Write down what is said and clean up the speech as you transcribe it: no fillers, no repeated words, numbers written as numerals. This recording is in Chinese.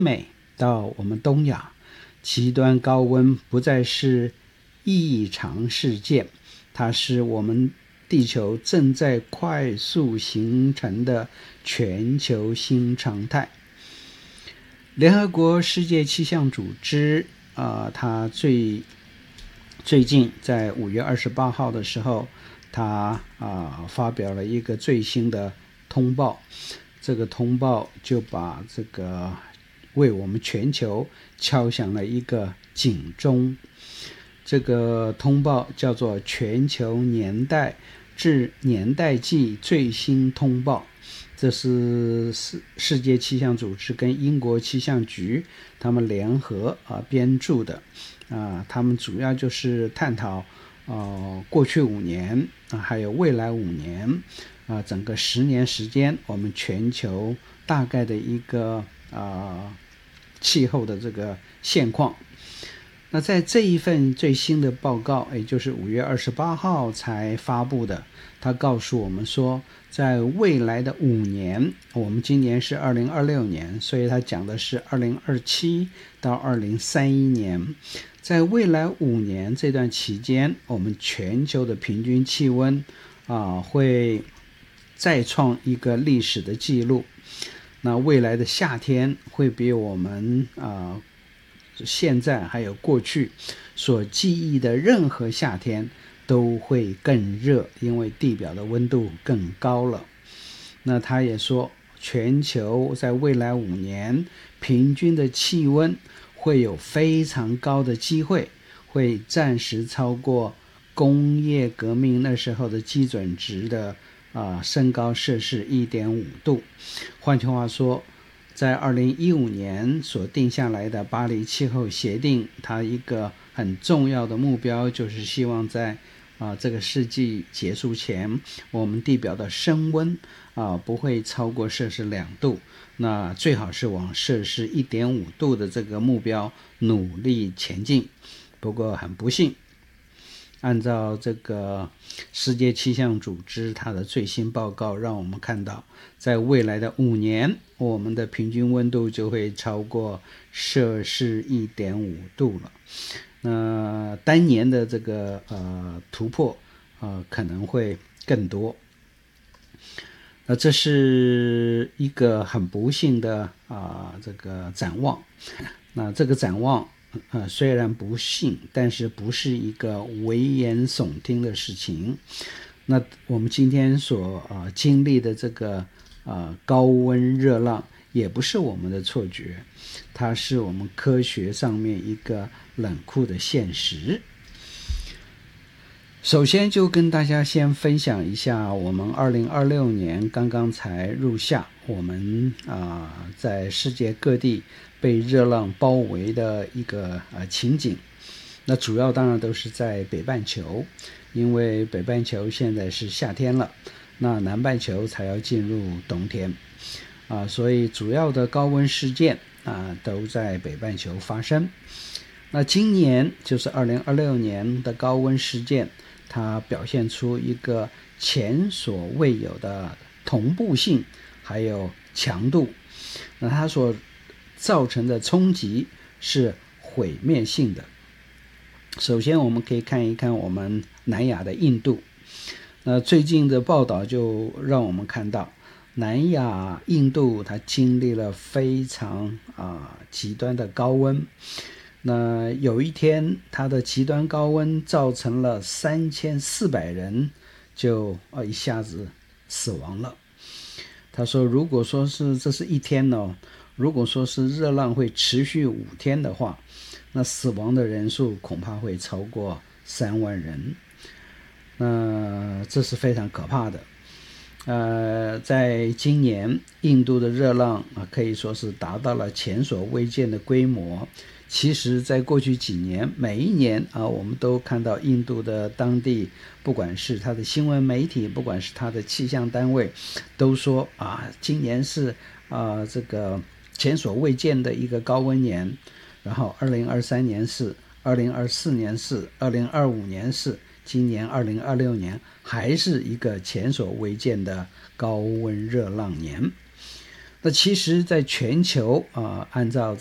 美到我们东亚，极端高温不再是异常事件，它是我们地球正在快速形成的全球新常态。联合国世界气象组织它最近在5月28号的时候，它发表了一个最新的通报。这个通报就把这个为我们全球敲响了一个警钟。这个通报叫做全球年代至年代纪最新通报，这是世界气象组织跟英国气象局他们联合编著的。他们主要就是探讨过去5年还有未来5年整个10年时间我们全球大概的一个气候的这个现况。那在这一份最新的报告，也就是5月28号才发布的，它告诉我们说，在未来的5年，我们今年是2026年，所以它讲的是2027到2031年，在未来5年这段期间，我们全球的平均气温会再创一个历史的记录。那未来的夏天会比我们现在还有过去所记忆的任何夏天都会更热，因为地表的温度更高了。那他也说，全球在未来5年平均的气温会有非常高的机会，会暂时超过工业革命那时候的基准值的升高摄氏 1.5 度。换句话说，在2015年所定下来的巴黎气候协定，它一个很重要的目标就是希望在这个世纪结束前，我们地表的升温不会超过摄氏2度，那最好是往摄氏 1.5 度的这个目标努力前进。不过很不幸，按照这个世界气象组织它的最新报告，让我们看到在未来的5年，我们的平均温度就会超过摄氏 1.5 度了。那单年的这个突破可能会更多。那这是一个很不幸的这个展望。那这个展望虽然不幸，但是不是一个危言耸听的事情。那我们今天所经历的这个高温热浪也不是我们的错觉，它是我们科学上面一个冷酷的现实。首先就跟大家先分享一下我们2026年刚刚才入夏，我们在世界各地被热浪包围的一个情景。那主要当然都是在北半球，因为北半球现在是夏天了，那南半球才要进入冬天所以主要的高温事件都在北半球发生。那今年就是2026年的高温事件，它表现出一个前所未有的同步性还有强度。那它所造成的冲击是毁灭性的。首先我们可以看一看我们南亚的印度。那最近的报道就让我们看到南亚印度它经历了非常极端的高温。那有一天它的极端高温造成了3400人就一下子死亡了。他说如果说是这是一天呢，如果说是热浪会持续5天的话，那死亡的人数恐怕会超过3万人。那这是非常可怕的。在今年印度的热浪可以说是达到了前所未见的规模。其实在过去几年，每一年我们都看到印度的当地，不管是它的新闻媒体，不管是它的气象单位，都说今年是这个前所未见的一个高温年。然后2023年是，2024年是，2025年是，今年2026年还是一个前所未见的高温热浪年。 那其实在全球按照